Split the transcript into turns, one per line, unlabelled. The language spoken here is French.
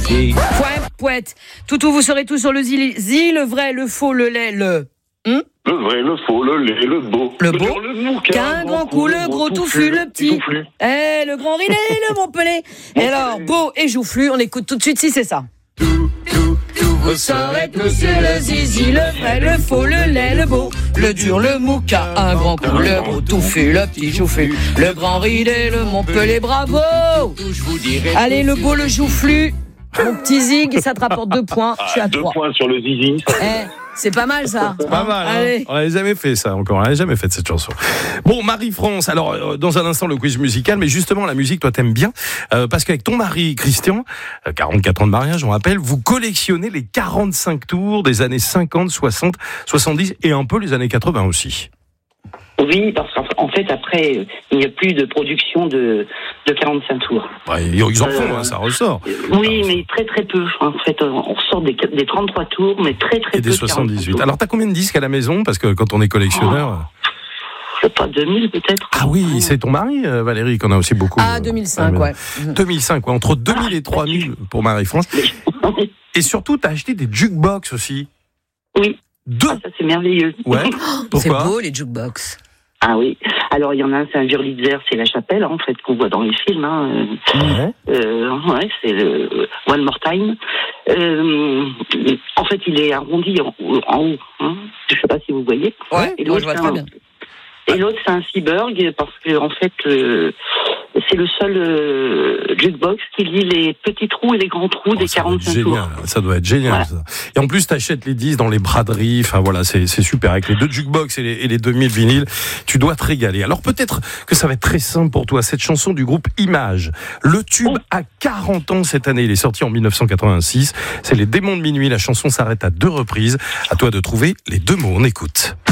zizi.
Poète, poète. Toutou, vous serez tous sur le zizi, le vrai, le faux, le lait, le...
Le vrai, le faux, le laid, le beau.
Le beau,
le mou,
qu'un grand coup, le gros touffu, le petit. Le grand ridé, le Montpellier. Et alors, beau et joufflu, on écoute tout de suite si c'est ça. Vous saurez tous sur le zizi, le vrai, le faux, le lait, le beau, le dur, le mou, qu'un grand coup, le gros touffu, le petit joufflu, le grand ridé, le Montpellier, bravo. Allez, le beau, le joufflu, mon petit zig, ça te rapporte 2 points, je suis à 3.
2 points sur le zizi.
C'est pas mal ça.
C'est pas mal. Hein. On n'avait jamais fait ça encore. On n'avait jamais fait cette chanson. Bon, Marie-France. Alors, dans un instant, le quiz musical. Mais justement, la musique, toi, t'aimes bien. Parce qu'avec ton mari, Christian, 44 ans de mariage, on rappelle, vous collectionnez les 45 tours des années 50, 60, 70 et un peu les années 80 aussi.
Oui, parce qu'en fait, après, il n'y a plus de production de 45 tours.
Ouais, ils en font, ça ressort.
Oui, mais très très peu. En fait, on ressort des 33 tours, mais très très peu.
Et des 78. Alors, t'as combien de disques à la maison? Parce que quand on est collectionneur...
Je sais pas, 2000 peut-être.
Ah oui, c'est ton mari, Valérie, qu'on a aussi beaucoup.
Ah, 2005, ouais.
2005, ouais. Entre 2000 et 3000 pour Marie-France. Et surtout, t'as acheté des jukebox aussi.
Oui.
2.
Ça, c'est merveilleux.
Ouais.
C'est beau, les jukebox.
Ah oui. Alors, il y en a un, c'est un Wurlitzer, c'est la chapelle, en fait, qu'on voit dans les films. Ouais, c'est le One More Time. En fait, il est arrondi en haut. Je sais pas si vous voyez.
Ouais,
et l'autre,
je vois très bien.
Et l'autre, c'est un Seaburg, parce que, en fait, c'est le seul jukebox qui lit les petits trous et les grands trous des 45 tours.
Ça doit être génial, voilà. Ça. Et en plus, t'achètes les disques dans les braderies. Enfin, voilà, c'est super. Avec les 2 jukebox et les 2000 vinyles, tu dois te régaler. Alors, peut-être que ça va être très simple pour toi. Cette chanson du groupe Image. Le tube a 40 ans cette année. Il est sorti en 1986. C'est Les Démons de Minuit. La chanson s'arrête à 2 reprises. À toi de trouver les 2 mots. On écoute.